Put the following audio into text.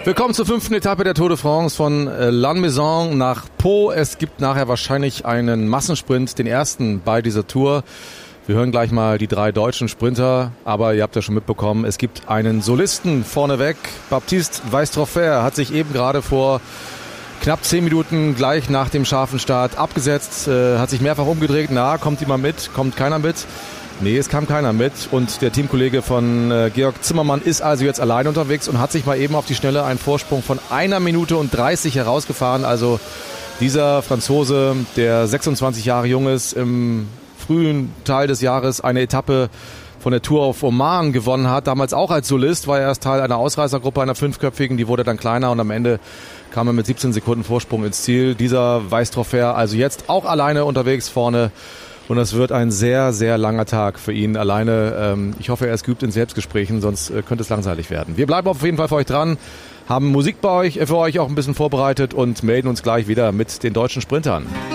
Willkommen zur 5. Etappe der Tour de France von Lannemezan nach Pau. Es gibt nachher wahrscheinlich einen Massensprint, den ersten bei dieser Tour. Wir hören gleich mal die 3 deutschen Sprinter, aber ihr habt ja schon mitbekommen, es gibt einen Solisten vorneweg. Baptiste Weistrofer hat sich eben gerade vor knapp 10 Minuten gleich nach dem scharfen Start abgesetzt, hat sich mehrfach umgedreht. Na, kommt jemand mit? Kommt keiner mit? Nee, es kam keiner mit und der Teamkollege von Georg Zimmermann ist also jetzt allein unterwegs und hat sich mal eben auf die Schnelle einen Vorsprung von 1 Minute und 30 herausgefahren. Also dieser Franzose, der 26 Jahre jung ist, im frühen Teil des Jahres eine Etappe von der Tour of Oman gewonnen hat. Damals auch als Solist, war er erst Teil einer Ausreißergruppe, einer 5-köpfigen, die wurde dann kleiner und am Ende kam er mit 17 Sekunden Vorsprung ins Ziel. Dieser Weistrofer also jetzt auch alleine unterwegs vorne. Und das wird ein sehr, sehr langer Tag für ihn alleine. Ich hoffe, er ist geübt in Selbstgesprächen, sonst könnte es langweilig werden. Wir bleiben auf jeden Fall für euch dran, haben Musik für euch auch ein bisschen vorbereitet und melden uns gleich wieder mit den deutschen Sprintern.